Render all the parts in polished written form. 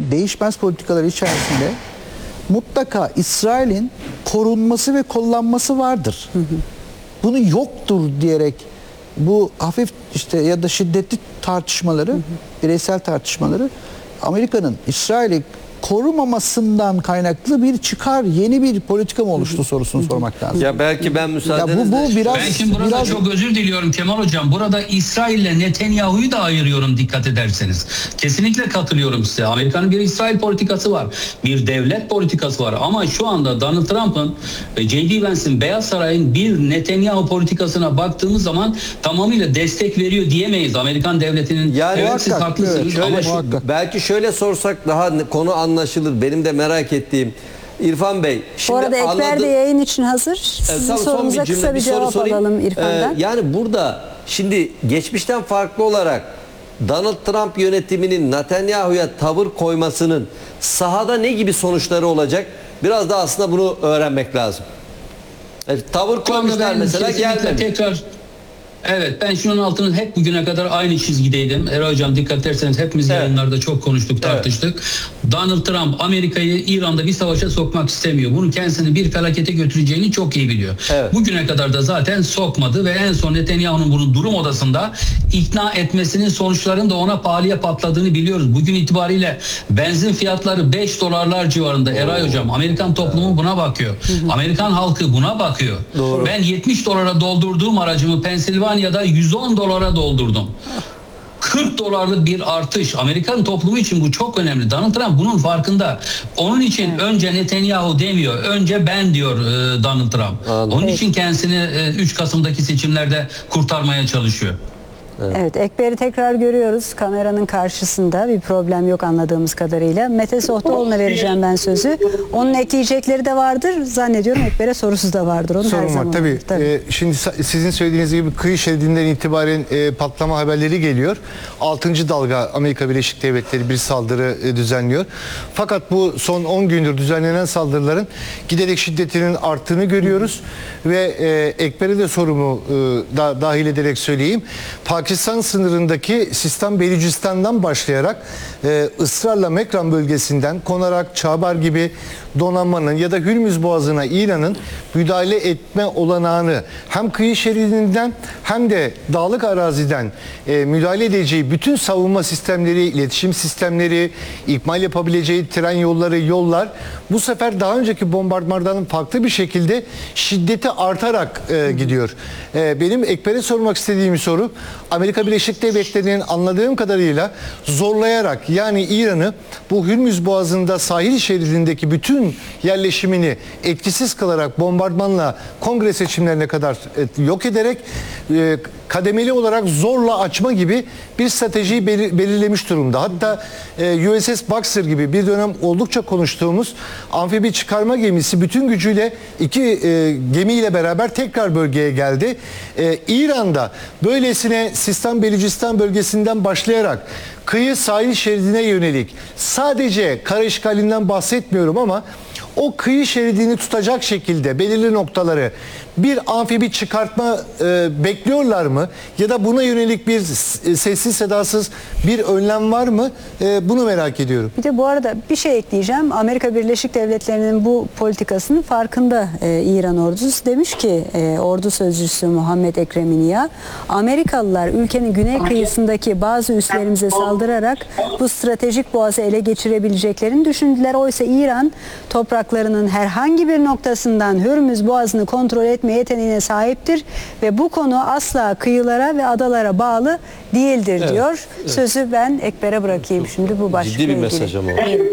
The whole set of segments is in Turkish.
değişmez politikaları içerisinde mutlaka İsrail'in korunması ve kollanması vardır. Bunu yoktur diyerek bu hafif işte ya da şiddetli tartışmaları, bireysel tartışmaları Amerika'nın İsrail'i korumamasından kaynaklı bir çıkar, yeni bir politika mı oluştu sorusunu sormak lazım. Ya belki ben müsaadenizle... bu biraz, ben şimdi burada çok özür diliyorum Kemal Hocam. Burada İsrail ile Netanyahu'yu da ayırıyorum dikkat ederseniz. Kesinlikle katılıyorum size. Amerika'nın bir İsrail politikası var. Bir devlet politikası var. Ama şu anda Donald Trump'ın ve J.D. Vance'in Beyaz Saray'ın bir Netanyahu politikasına baktığımız zaman tamamıyla destek veriyor diyemeyiz. Amerikan devletinin yani evet siz haklısınız ama belki şöyle sorsak daha konu anlaşılır. Benim de merak ettiğim İrfan Bey. Bu arada Ekber de yayın için hazır. Sizin sorumuza kısa bir cevap alalım İrfan'dan. Yani burada şimdi geçmişten farklı olarak Donald Trump yönetiminin Netanyahu'ya tavır koymasının sahada ne gibi sonuçları olacak? Biraz da aslında bunu öğrenmek lazım. Tavır koymuşlar mesela, gelmemiş. Tekrar evet, ben şunun altını hep bugüne kadar aynı çizgideydim. Eray Hocam dikkat ederseniz hepimiz yayınlarda çok konuştuk, tartıştık. Donald Trump Amerika'yı İran'da bir savaşa sokmak istemiyor. Bunu kendisini bir felakete götüreceğini çok iyi biliyor. Bugüne kadar da zaten sokmadı ve en son Netanyahu'nun bunu durum odasında ikna etmesinin sonuçlarının da ona pahalıya patladığını biliyoruz. Bugün itibariyle benzin fiyatları $5 civarında. Eray Hocam, Amerikan toplumu buna bakıyor. Amerikan halkı buna bakıyor. Doğru. Ben $70 doldurduğum aracımı Pensilvanya'da $110 doldurdum. $40 bir artış. Amerikan toplumu için bu çok önemli. Donald Trump bunun farkında. Onun için önce Netanyahu demiyor. Önce ben diyor Donald Trump. Onun için kendisini 3 Kasım'daki seçimlerde kurtarmaya çalışıyor. Evet, Ekber'i tekrar görüyoruz. Kameranın karşısında bir problem yok anladığımız kadarıyla. Mete Sohtaoğlu'na vereceğim ben sözü. Onun ekleyecekleri de vardır. Zannediyorum Ekber'e sorusu da vardır. Onun Sorun her var zaman tabii. tabii. Şimdi sizin söylediğiniz gibi kıyı şeridinden itibaren patlama haberleri geliyor. 6. dalga Amerika Birleşik Devletleri bir saldırı düzenliyor. Fakat bu son 10 gündür düzenlenen saldırıların giderek şiddetinin arttığını görüyoruz. Ve Ekber'e de sorumu dahil ederek söyleyeyim. Pakistan sınırındaki Sistan Belucistan'dan başlayarak ısrarla Mekran bölgesinden Konarak, Çabar gibi donanmanın ya da Hürmüz Boğazı'na İran'ın müdahale etme olanağını hem kıyı şeridinden hem de dağlık araziden müdahale edeceği bütün savunma sistemleri, iletişim sistemleri, ikmal yapabileceği tren yolları, yollar bu sefer daha önceki bombardımanlardan farklı bir şekilde şiddeti artarak gidiyor. Benim Ekber'e sormak istediğim soru, Amerika Birleşik Devletleri'nin anladığım kadarıyla zorlayarak, yani İran'ı bu Hürmüz Boğazı'nda sahil şeridindeki bütün yerleşimini etkisiz kılarak bombardımanla kongre seçimlerine kadar yok ederek kademeli olarak zorla açma gibi bir stratejiyi belirlemiş durumda. Hatta USS Boxer gibi bir dönem oldukça konuştuğumuz amfibi çıkarma gemisi bütün gücüyle 2 gemiyle beraber tekrar bölgeye geldi. İran'da böylesine Sistan Belucistan bölgesinden başlayarak kıyı sahil şeridine yönelik, sadece kara işgalinden bahsetmiyorum ama o kıyı şeridini tutacak şekilde belirli noktaları bir amfibi çıkartma bekliyorlar mı? Ya da buna yönelik bir sessiz sedasız bir önlem var mı? Bunu merak ediyorum. Bir de bu arada bir şey ekleyeceğim. Amerika Birleşik Devletleri'nin bu politikasının farkında İran ordusu. Demiş ki ordu sözcüsü Muhammed Ekrem İnaya, Amerikalılar ülkenin güney kıyısındaki bazı üslerimize saldırarak bu stratejik boğazı ele geçirebileceklerini düşündüler. Oysa İran topraklarının herhangi bir noktasından Hürmüz Boğazı'nı kontrol etme yeteneğine sahiptir ve bu konu asla kıyılara ve adalara bağlı değildir diyor. Sözü ben Ekber'e bırakayım şimdi bu başlıkla Ciddi bir ilgili. mesaj ama.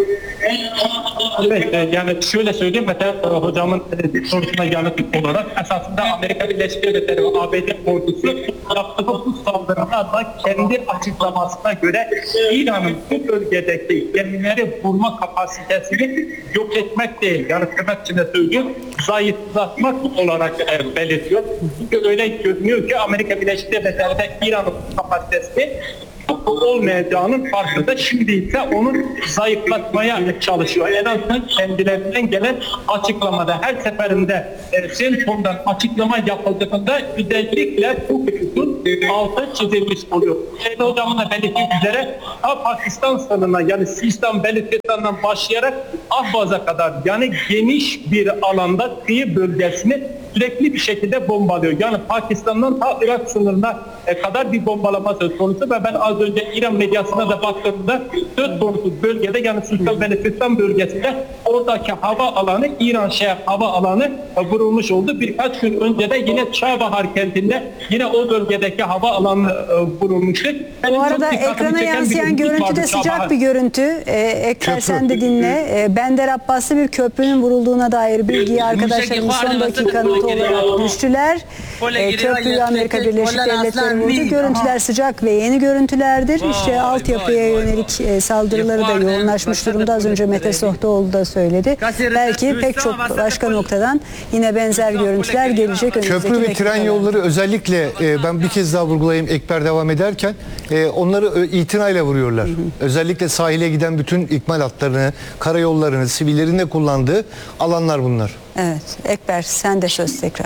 Evet, yani şöyle söyleyeyim, mesela hocamın sorusuna yanıt olarak esasında Amerika Birleşik Devletleri ve ABD ordusu yaptığı bu saldırılarla kendi açıklamasına göre İran'ın bu bölgedeki gemileri vurma kapasitesini yok etmek değil, yani tırnak içinde söylüyorum, zayıflatmak olarak belirtiyor. Çünkü öyle görünüyor ki Amerika Birleşik Devletleri de İran'ın kapasitesini olmayacağının farkında. Şimdi ise onu zayıflatmaya çalışıyor. En azından kendilerinden gelen açıklamada her seferinde CENTCOM'dan açıklama yapıldığında özellikle bu hususun altı çizilmiş oluyor. En hocamın da belirttiği üzere Pakistan sınırına yani Sistan Balutistan'dan başlayarak Ahvaz'a kadar yani geniş bir alanda kıyı bölgesini sürekli bir şekilde bombalıyor. Yani Pakistan'dan ta Irak sınırına kadar bir bombalama söz konusu ve ben az önce İran medyasına da baktığımda söz konusu bölgede yani Sistan Balutistan bölgesinde oradaki hava alanı İran Şehir hava alanı vurulmuş oldu. Birkaç gün önce de yine Çabahar kentinde yine o bölgedeki hava alanı vurulmuştu. Bu arada ekrana yansıyan görüntü de sıcak bir görüntü. Ekber sen de dinle. Bender Abbas'ta bir köprünün vurulduğuna dair bilgiyi arkadaşlarımız son dakika notu olarak düştüler. Köprüyü Amerika Birleşik Devletleri vurdu. Görüntüler sıcak ve yeni görüntülerdir. İşte altyapıya yönelik saldırıları da yoğunlaşmış durumda. Az önce Mete Sohtoğlu da söyledi. Belki pek çok başka noktadan yine benzer görüntüler gelecek. Köprü ve tren yolları özellikle ben bir kez daha vurgulayayım Ekber devam ederken onları itinayla vuruyorlar. Özellikle sahile giden bütün ikmal hatlarını, karayollarını, sivillerin de kullandığı alanlar bunlar. Evet. Ekber sen de söz tekrar.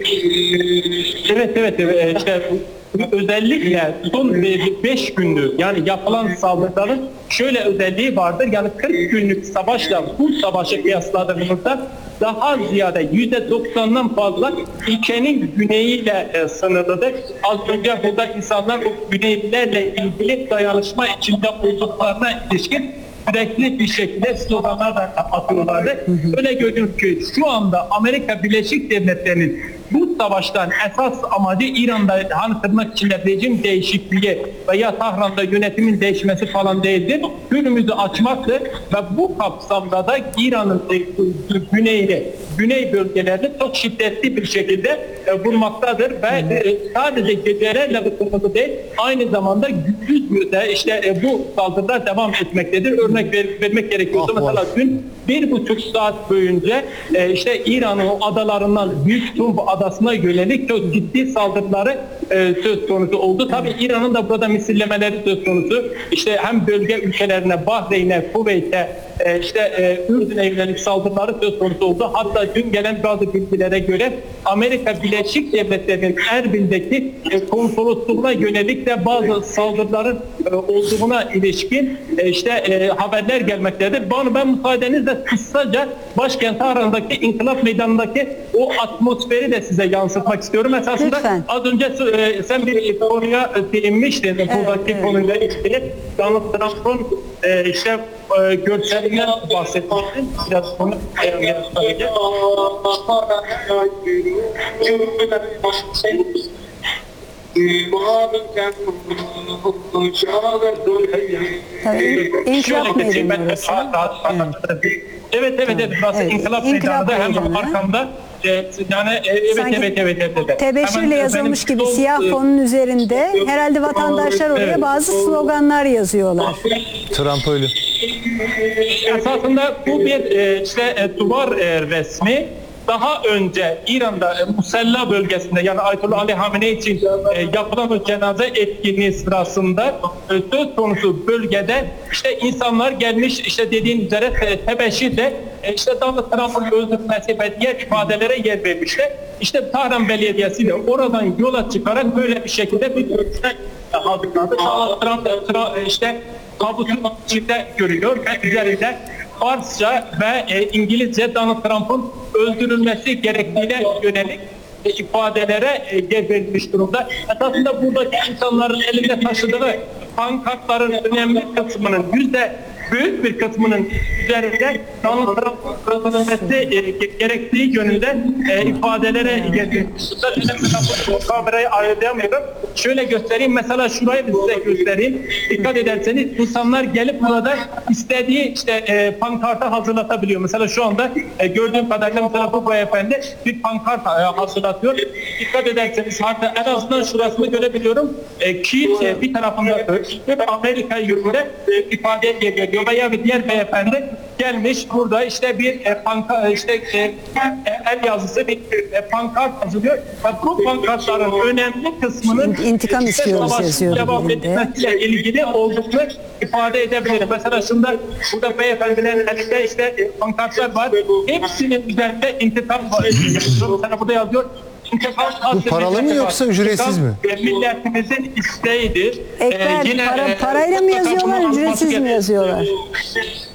Evet. İşte özellikle son 5 gündür yani yapılan saldırıların şöyle özelliği vardır. Yani 40 günlük savaşla bu savaşı kıyasladığımızda daha ziyade %90'dan fazla ülkenin güneyiyle sınırlıdır. Az önce burada insanlar o güneylilerle ilgili dayanışma içinde olduklarına ilişkin sürekli bir şekilde sloganlar da atıyorlardı. Öyle görünüyor ki şu anda Amerika Birleşik Devletleri'nin bu savaştan esas amacı İran'da hani tırnak içinde rejim değişikliği veya Tahran'da yönetimin değişmesi falan değildir. Önümüzü açmaktır ve bu kapsamda da İran'ın güney bölgelerini çok şiddetli bir şekilde vurmaktadır ve sadece gecelerle bu değil aynı zamanda gündüz de işte bu saldırılar devam etmektedir. Örnek vermek gerekiyorsa mesela dün 1,5 saat boyunca işte İran'ın adalarından Büyük Tumb Adası'na yönelik çok ciddi saldırıları söz konusu oldu. Tabii İran'ın da burada misillemeleri söz konusu. İşte hem bölge ülkelerine, Bahreyn'e, Kuveyt'e, Ürdün'e yönelik saldırıları söz konusu oldu. Hatta dün gelen bazı bilgilere göre Amerika Birleşik Devletleri'nin Erbil'deki konsolosluğuna yönelik de bazı saldırıların olduğuna ilişkin haberler gelmektedir. Ben müsaadenizle kısaca başkent Tahran'daki İnkılap Meydanı'ndaki o atmosferi de size yansıtmak istiyorum. Esasında lütfen. az önce sen bir konuya değinmiştin. Buradaki konuyla ilgili Donald Trump'ın görselinden bahsetmiştin. Biraz konu söyleyeceğim. İnkılap Meydanı orası. Evet. Burası İnkılap Meydanı'da hem arkamda evet. Tebeşirle yazılmış gibi siyah fonun üzerinde herhalde vatandaşlar oraya bazı sloganlar yazıyorlar. Trump öyle. Esasında bu bir duvar resmi. Daha önce İran'da Musella bölgesinde yani Ayetullah Ali Hamenei için yapılan o cenaze etkinliği sırasında söz konusu bölgede insanlar gelmiş dediğin üzere tebeşirle Donald Trump'ın öldürülmesi ve diğer ifadelere yer vermişler. Tahran Belediyesi de oradan yola çıkarak böyle bir şekilde bir görüşme hazırlandı. Donald Trump kabusun içinde görüyor ve üzerinde Farsça ve İngilizce Donald Trump'ın öldürülmesi gerektiğine yönelik ifadelere yer verilmiş durumda. Esasında buradaki insanların elinde taşıdığı pankartların önemli kısmının büyük bir kısmının üzerinde Donald Trump'ın öldürülmesi gerektiği yönünde ifadelere yer verilmiş. Kamerayı ayırlayamıyorum. Şöyle göstereyim. Mesela şurayı da size göstereyim. Dikkat ederseniz insanlar gelip burada istediği pankartı hazırlatabiliyor. Mesela şu anda gördüğüm kadarıyla mesela bu beyefendi bir pankart hazırlatıyor. Dikkat ederseniz hatta en azından şurasını görebiliyorum. Bir tarafında Amerika yönünde ifade ediyor veya bir diğer beyefendi gelmiş burada bir el yazısı bir pankart hazırlıyor. Bu pankartların önemli kısmının İntikam istiyoruz yazıyor devam etmesiyle ilgili olduğunu ifade edebilirim. Mesela burada beyefendilerin elinde pankartlar var. Hepsinin üzerinde intikam var. Mesela burada yazıyor Bu paralı mı yoksa ücretsiz mi? Milletimizin isteğidir. Ekber, parayla mı yazıyorlar, ücretsiz mi yazıyorlar?